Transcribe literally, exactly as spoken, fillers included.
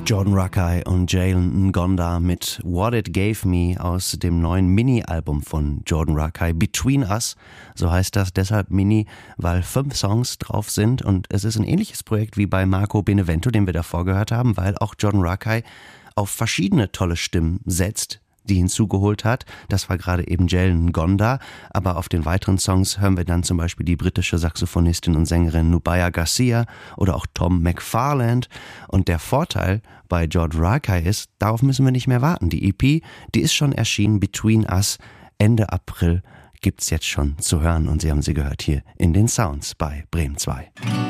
Jordan Rakei und Jalen Ngonda mit What It Gave Me aus dem neuen Mini-Album von Jordan Rakei, Between Us, so heißt das, deshalb Mini, weil fünf Songs drauf sind und es ist ein ähnliches Projekt wie bei Marco Benevento, den wir davor gehört haben, weil auch Jordan Rakei auf verschiedene tolle Stimmen setzt, die hinzugeholt hat. Das war gerade eben Jalen Ngonda, aber auf den weiteren Songs hören wir dann zum Beispiel die britische Saxophonistin und Sängerin Nubia Garcia oder auch Tom McFarland. Und der Vorteil bei Jordan Rakei ist, darauf müssen wir nicht mehr warten. Die E P, die ist schon erschienen, Between Us, Ende April gibt's jetzt schon zu hören und Sie haben sie gehört hier in den Sounds bei Bremen zwei.